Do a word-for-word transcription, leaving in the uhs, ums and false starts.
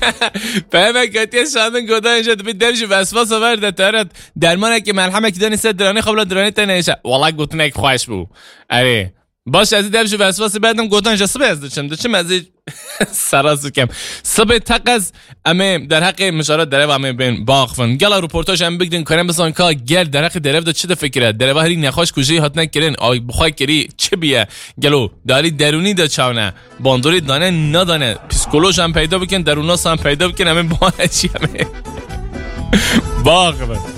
فهمك كتير شاندن قدان جد بدمش وسوسه ورده ترد درمانه که ملحمه که دانی صد درانی قبل درانی تنیشه والله گفتنک خواهش بو اره باش از دمش وسوسه بعدم گفتن جسب از چم چم از سراسو کم صبح تقز اما در حق مشارات درو اما بین باخفن گلا رپورتاج هم بگدین کنم بسان که گل در حق درو دا چه فکره درو هری نخواش کجی هات نکرین آی بخوای کری چه بیه گلو داری درونی دا چاونه باندوری دانه ندانه پسیکولوژ هم پیدا بکن دروناس هم پیدا بکن همه با چی همه باخفن